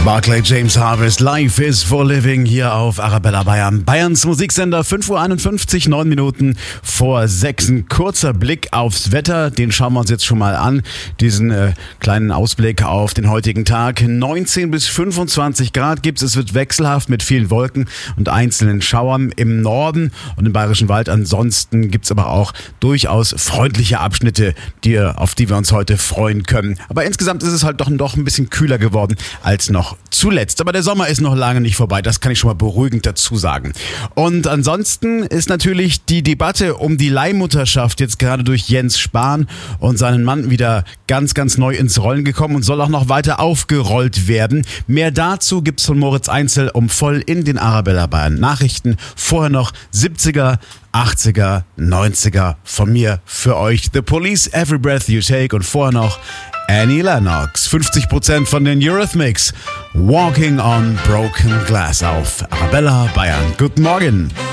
Barclay James Harvest, Life is for Living hier auf Arabella Bayern. Bayerns Musiksender, 5:51 Uhr, 9 Minuten vor 6. Kurzer Blick aufs Wetter, den schauen wir uns jetzt schon mal an. Diesen kleinen Ausblick auf den heutigen Tag. 19 bis 25 Grad gibt's. Es wird wechselhaft mit vielen Wolken und einzelnen Schauern im Norden und im Bayerischen Wald. Ansonsten gibt's aber auch durchaus freundliche Abschnitte, auf die wir uns heute freuen können. Aber insgesamt ist es halt doch ein bisschen kühler geworden als noch zuletzt. Aber der Sommer ist noch lange nicht vorbei, das kann ich schon mal beruhigend dazu sagen. Und ansonsten ist natürlich die Debatte um die Leihmutterschaft jetzt gerade durch Jens Spahn und seinen Mann wieder ganz, ganz neu ins Rollen gekommen und soll auch noch weiter aufgerollt werden. Mehr dazu gibt's von Moritz Einzel um voll in den Arabella Bayern Nachrichten. Vorher noch 70er, 80er, 90er von mir für euch. The Police, Every Breath You Take und vorher noch Annie Lennox, 50% von den Eurythmics, Walking on Broken Glass auf Arabella Bayern. Guten Morgen.